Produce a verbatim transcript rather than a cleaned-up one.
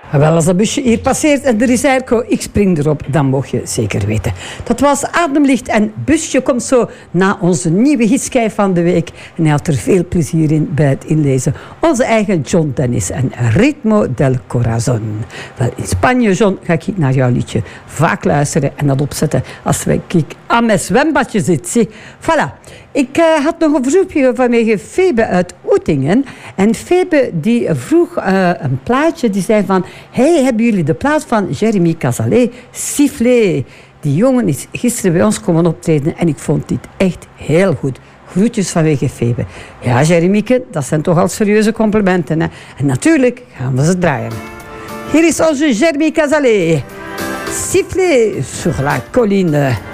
Wel, als dat busje hier passeert en er is airco, ik spring erop, dan mocht je zeker weten. Dat was Ademlicht en busje komt zo na onze nieuwe hitschijf van de week. En hij had er veel plezier in bij het inlezen. Onze eigen John Dennis en Ritmo del Corazon. Wel, in Spanje, John, ga ik naar jouw liedje vaak luisteren en dat opzetten als ik aan mijn zwembadje zit. Zie. Voilà. Ik uh, had nog een verzoekje vanwege Febe uit Oetingen. En Febe die vroeg uh, een plaatje, die zei van... Hey, hebben jullie de plaat van Jérémy Cazalet, Sifflé? Die jongen is gisteren bij ons komen optreden en ik vond dit echt heel goed. Groetjes vanwege Febe. Ja, Jérémyke, dat zijn toch al serieuze complimenten. Hè? En natuurlijk gaan we ze draaien. Hier is onze Jérémy Cazalet. Sifflé sur la colline.